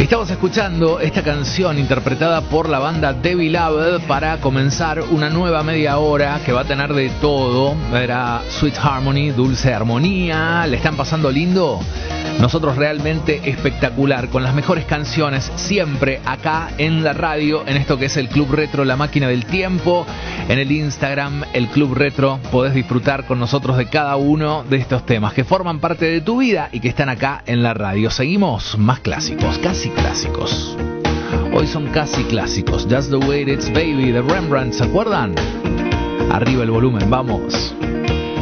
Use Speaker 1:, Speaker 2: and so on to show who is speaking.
Speaker 1: Estamos escuchando esta canción interpretada por la banda The Beloved para comenzar una nueva media hora que va a tener de todo. Era Sweet Harmony, dulce armonía. ¿Le están pasando lindo? Nosotros realmente espectacular, con las mejores canciones siempre acá en la radio, en esto que es el Club Retro, la máquina del tiempo. En el Instagram, el Club Retro, podés disfrutar con nosotros de cada uno de estos temas que forman parte de tu vida y que están acá en la radio. Seguimos, más clásicos, casi clásicos. Hoy son casi clásicos. Just the Way It Is, Baby, de Rembrandt, ¿se acuerdan? Arriba el volumen, vamos.